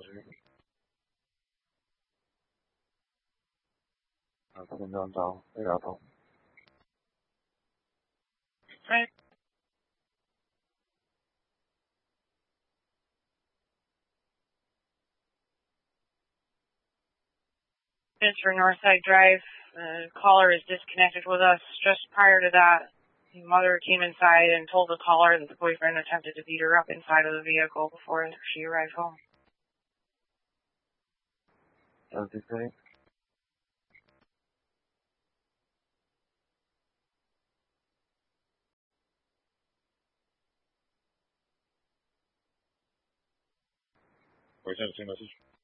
他跟张张没聊通。 Right. It's for Northside Drive. The caller is disconnected with us. Just prior to that, the mother came inside and told the caller that the boyfriend attempted to beat her up inside of the vehicle before she arrived home. What did he say? 我现在听的是